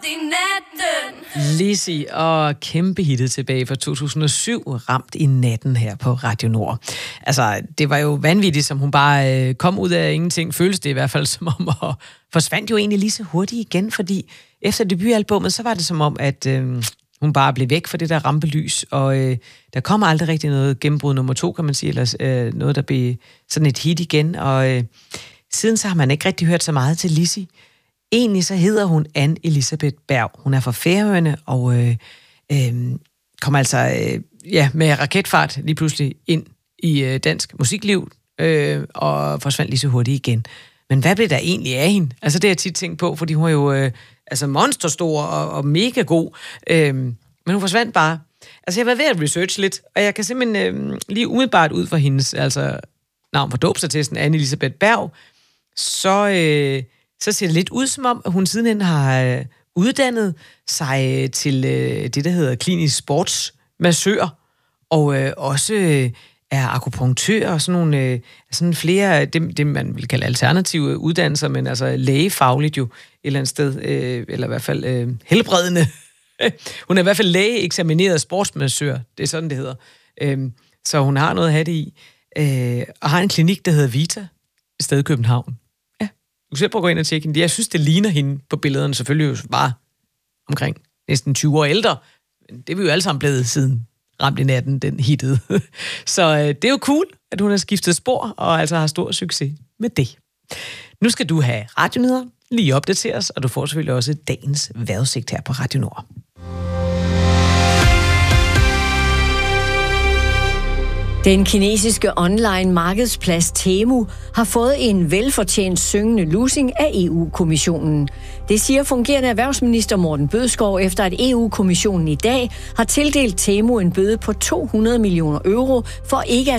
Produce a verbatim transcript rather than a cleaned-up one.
i natten. Lizzy og kæmpe hittet tilbage fra to tusind og syv, Ramt i natten her på Radio Nord. Altså, det var jo vanvittigt, som hun bare øh, kom ud af ingenting. Føles det i hvert fald som om, og forsvandt jo egentlig lige så hurtigt igen, fordi efter debutalbummet, så var det som om, at øh, hun bare blev væk fra det der rampelys, og øh, der kommer aldrig rigtig noget gennembrud nummer to, kan man sige, eller øh, noget, der blev sådan et hit igen, og øh, siden så har man ikke rigtig hørt så meget til Lizzy. Egentlig så hedder hun Anne Elisabeth Berg. Hun er fra Færøerne og øh, øh, kom altså øh, ja, med raketfart lige pludselig ind i øh, dansk musikliv øh, og forsvandt lige så hurtigt igen. Men hvad blev der egentlig af hende? Altså det har jeg tit tænkt på, fordi hun er jo øh, altså monsterstor og, og mega god. Øh, men hun forsvandt bare. Altså jeg har været ved at researche lidt, og jeg kan simpelthen øh, lige umiddelbart ud fra hendes altså, navn på dåbsattesten, Anne Elisabeth Berg, så... Øh, så ser det lidt ud som om, at hun sidenhen har øh, uddannet sig øh, til øh, det, der hedder klinisk sportsmassør, og øh, også øh, er akupunktør og sådan nogle øh, sådan flere, det, det man vil kalde alternative uddannelser, men altså lægefagligt jo et eller andet sted, øh, eller i hvert fald øh, helbredende. Hun er i hvert fald lægeeksamineret sportsmassør, det er sådan, det hedder. Øh, så hun har noget at have det i, øh, og har en klinik, der hedder Vita, et sted i København. Du kan selv prøve at gå ind og tjekke hende. Jeg synes, det ligner hende på billederne. Selvfølgelig jo bare omkring næsten tyve år ældre. Men det er vi jo alle sammen blevet siden Ramt i natten, den hittede. Så øh, det er jo cool, at hun har skiftet spor og altså har stor succes med det. Nu skal du have radionyheder, lige opdateres, og du får selvfølgelig også dagens vejrudsigt her på Radio Nord. Den kinesiske online markedsplads Temu har fået en velfortjent syngende lussing af E U-kommissionen. Det siger fungerende erhvervsminister Morten Bødskov, efter at E U-kommissionen i dag har tildelt Temu en bøde på to hundrede millioner euro for ikke at